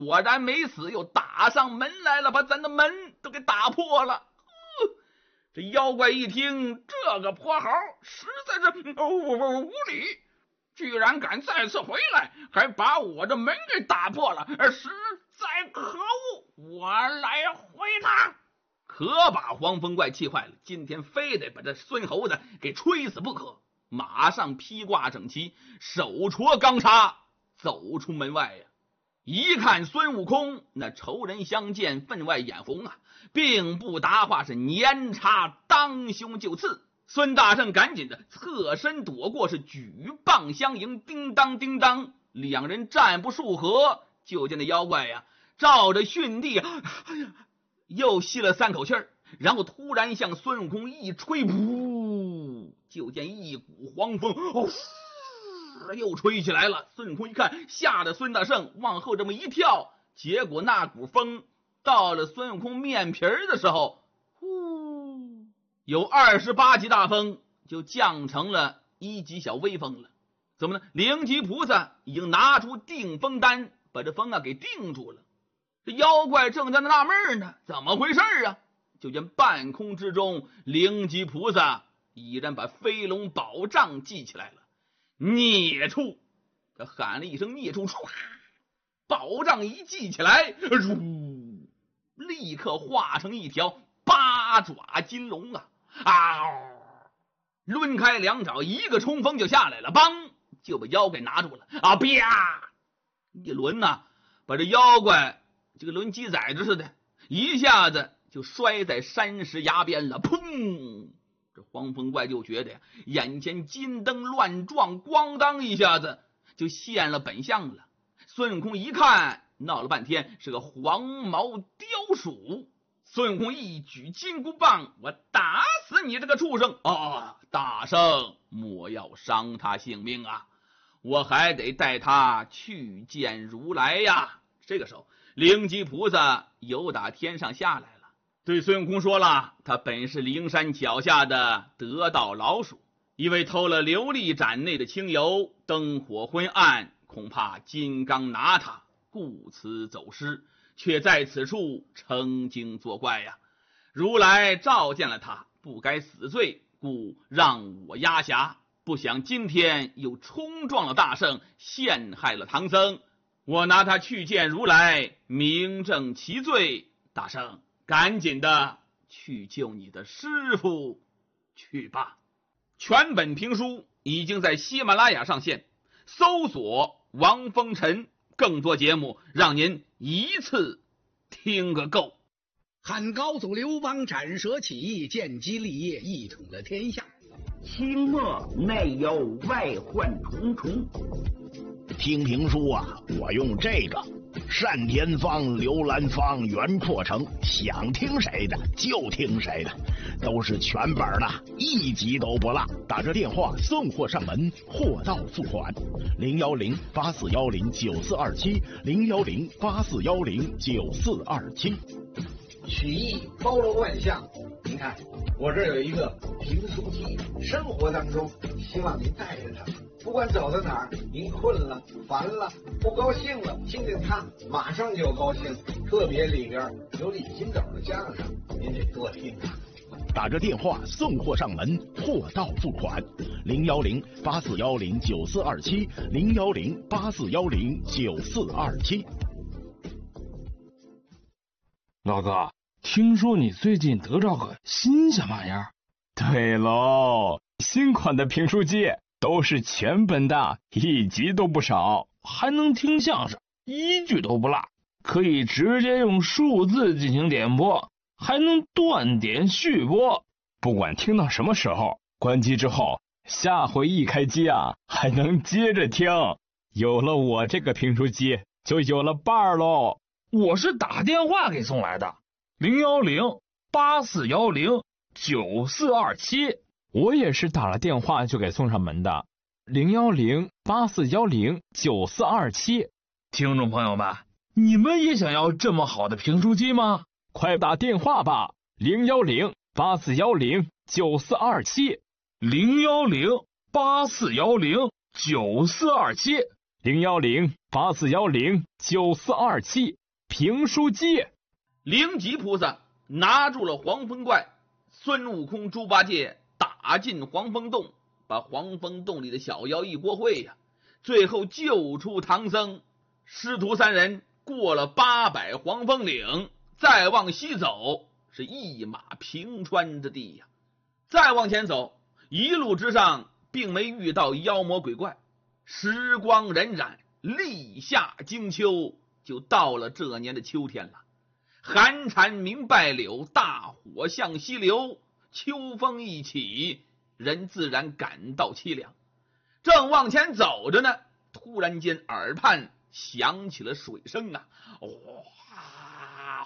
果然没死，又打上门来了，把咱的门都给打破了。这妖怪一听这个泼猴实在是无理，居然敢再次回来，还把我的门给打破了，实在可恶！我来回他。可把黄风怪气坏了，今天非得把这孙猴子给吹死不可。马上披挂整齐，手戳钢叉，走出门外呀。一看孙悟空，那仇人相见，分外眼红啊，并不答话，是年叉当胸就刺。孙大圣赶紧的侧身躲过，是举棒相迎，叮当叮当，两人战不数合，就见那妖怪呀，照着训地又吸了3口气儿，然后突然向孙悟空一吹，噗，就见一股黄风又吹起来了。孙悟空一看，吓得孙大圣往后这么一跳，结果那股风到了孙悟空面皮的时候，有28级大风就降成了1级小微风了。怎么呢？灵吉菩萨已经拿出定风丹，把这风给定住了。这妖怪正在那纳闷呢，怎么回事啊？就见半空之中，灵吉菩萨已然把飞龙宝杖记起来了。孽畜！他喊了一声孽畜，宝杖一记起来，立刻化成一条8爪金龙啊！抡开2爪，一个冲锋就下来了，梆，就把妖怪拿住了啊！啪，一抡呐，把这妖怪这个抡鸡崽子似的，一下子就摔在山石崖边了。砰！这黄风怪就觉得呀，眼前金灯乱撞，咣当一下子就现了本相了。孙悟空一看，闹了半天是个黄毛雕鼠。孙悟空一举金箍棒，我打死你这个畜生！大圣莫要伤他性命啊，我还得带他去见如来呀。这个时候，灵吉菩萨由打天上下来了，对孙悟空说了，他本是灵山脚下的得道老鼠，因为偷了琉璃盏内的清油，灯火昏暗，恐怕金刚拿他，故此走失，却在此处成精作怪呀。如来召见了他，不该死罪，故让我压辖，不想今天又冲撞了大圣，陷害了唐僧，我拿他去见如来，明正其罪。大圣赶紧的去救你的师父去吧。全本评书已经在喜马拉雅上线，搜索王风尘，更多节目让您一次听个够。 汉高祖刘邦斩蛇起义，建基立业，一统了天下。 清末内忧外患重重。 听评书啊，我用这个单田芳、刘兰芳、袁阔成，想听谁的就听谁的，都是全本的，一集都不落。打这电话送货上门，货到付款。010-8410-9427，010-8410-9427。 曲艺包罗万象，您看我这有一个评书机，生活当中希望您带着它，不管走到哪儿，您困了、烦了、不高兴了，听听它，马上就高兴。特别里边有李金斗的相声，您得多听啊。 打着电话送货上门，货到付款。010-8410-9427，010-8410-9427。 老哥，听说你最近得着个新鲜玩意儿？ 对喽，新款的评书机都是全本的，一集都不少， 还能听相声，一句都不落，可以直接用数字进行点播，还能断点续播。 不管听到什么时候，关机之后，下回一开机啊，还能接着听。有了我这个评书机，就有了伴儿喽。 我是打电话给送来的，010-8410-9427。 我也是打了电话就给送上门的，010-8410-9427。 听众朋友们，你们也想要这么好的评书机吗？ 快打电话吧，010-8410-9427， 010-8410-9427。 010-8410-9427评书机。 灵吉菩萨拿住了黄风怪，孙悟空、猪八戒打进黄风洞，把黄风洞里的小妖一锅烩呀，最后救出唐僧。师徒三人过了800黄风岭，再往西走是一马平川之地呀。再往前走，一路之上并没遇到妖魔鬼怪。时光荏苒，立夏惊秋，就到了这年的秋天了。寒蝉鸣败柳，大火向西流，秋风一起，人自然感到凄凉。正往前走着呢，突然间耳畔响起了水声啊！哗！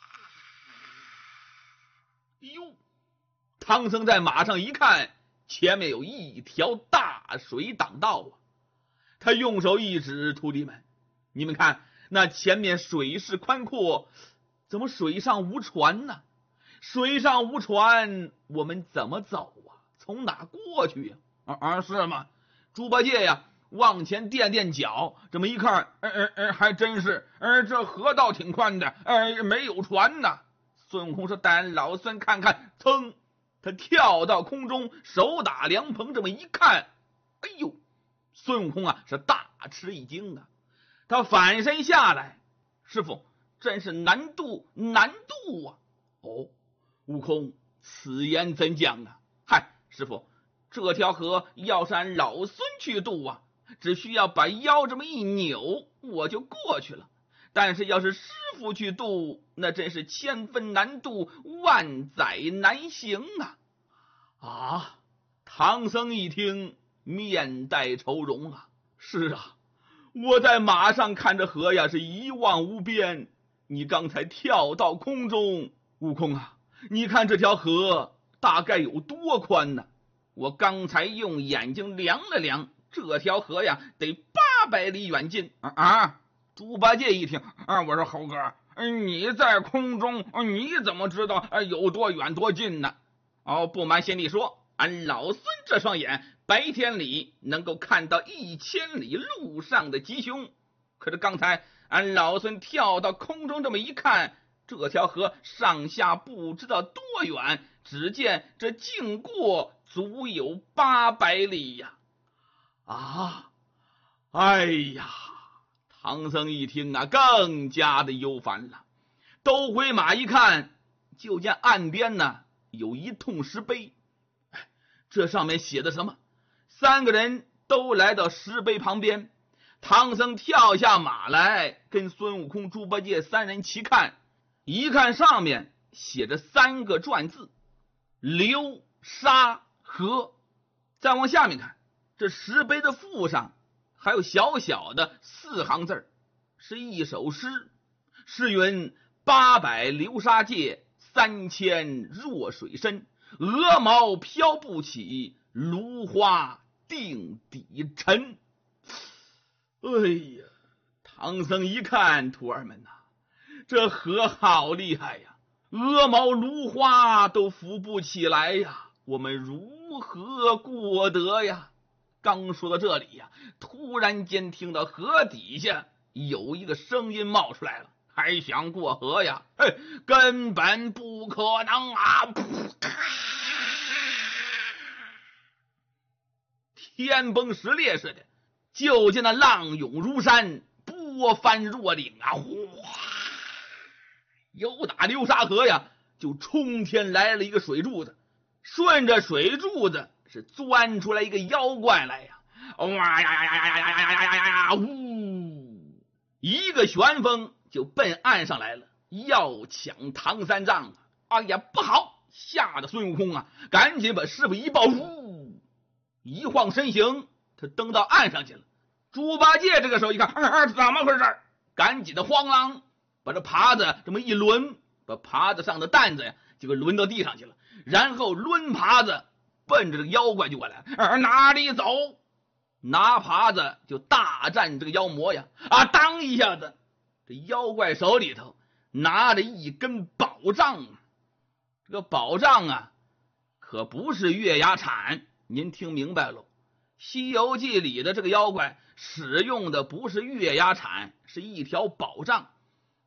哟，唐僧在马上一看，前面有一条大水挡道啊！他用手一指，徒弟们，你们看，那前面水势宽阔，怎么水上无船呢？水上无船，我们怎么走啊？从哪过去呀？是吗？猪八戒呀，往前垫垫脚，这么一看，还真是，这河道挺宽的，没有船呢。孙悟空说：“带老孙看看。”噌，他跳到空中，手打凉棚，这么一看，哎呦！孙悟空啊，是大吃一惊啊！他反身下来，师傅，真是难渡啊！哦，悟空，此言怎讲啊？嗨，师傅，这条河要是按老孙去渡啊，只需要把腰这么一扭，我就过去了。但是要是师傅去渡，那真是千分难渡，万载难行啊！啊！唐僧一听，面带愁容啊！是啊，我在马上看着河呀，是一望无边。你刚才跳到空中，悟空啊，你看这条河大概有多宽呢？我刚才用眼睛量了量，这条河呀，得800里远近啊！猪八戒一听，我说猴哥，你在空中，你怎么知道有多远多近呢？哦，不瞒贤弟说，俺老孙这双眼白天里能够看到1000里路上的吉凶，可是刚才俺老孙跳到空中这么一看，这条河上下不知道多远，只见这经过足有800里呀！啊，哎呀！唐僧一听啊，更加的忧烦了，兜回马一看，就见岸边呢有一桶石碑，这上面写的什么？3个人都来到石碑旁边，唐僧跳下马来，跟孙悟空、猪八戒3人齐看，一看上面写着3个篆字：流沙河。再往下面看，这石碑的腹上还有小小的4行字，是一首诗，诗云：800流沙界，3000弱水深，鹅毛飘不起，芦花定底沉。哎呀，唐僧一看，徒儿们呐，这河好厉害呀，鹅毛芦花都浮不起来呀，我们如何过得呀？刚说到这里呀，突然间听到河底下有一个声音冒出来了，还想过河呀？根本不可能啊！天崩石裂似的，就见那浪涌如山，波翻若岭啊！哗，由打流沙河呀，就冲天来了一个水柱子，顺着水柱子是钻出来一个妖怪来呀！哇呀呀呀呀呀呀呀呀呀呀！呜，一个旋风就奔岸上来了，要抢唐三藏啊！哎呀，不好！吓得孙悟空啊，赶紧把师傅一抱，呜，一晃身形，他登到岸上去了。猪八戒这个时候一看，怎么回事？赶紧的慌啷把这耙子这么一抡，把耙子上的担子呀就给抡到地上去了，然后抡耙子奔着这个妖怪就过来，哪里走？拿耙子就大战这个妖魔呀！当一下子，这妖怪手里头拿着一根宝杖，这个宝杖啊，可不是月牙铲，您听明白了， 西游记》里的这个妖怪使用的不是月牙铲，是一条宝杖。